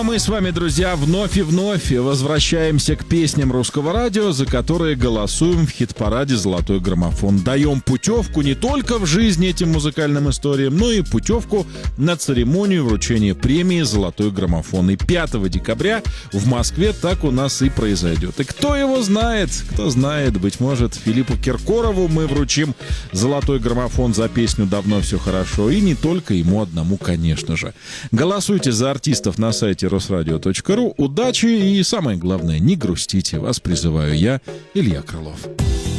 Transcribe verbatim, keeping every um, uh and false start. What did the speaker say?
мы с вами, друзья, вновь и вновь возвращаемся к песням русского радио, за которые голосуем в хит-параде «Золотой граммофон». Даем путевку не только в жизнь этим музыкальным историям, но и путевку на церемонию вручения премии «Золотой граммофон». И пятого декабря в Москве так у нас и произойдет. И кто его знает, кто знает, быть может, Филиппу Киркорову мы вручим «Золотой граммофон» за песню «Давно все хорошо». И не только ему одному, конечно же. Голосуйте за артистов на сайте росрадио точка ру. Удачи и, самое главное, не грустите. Вас призываю я, Илья Крылов.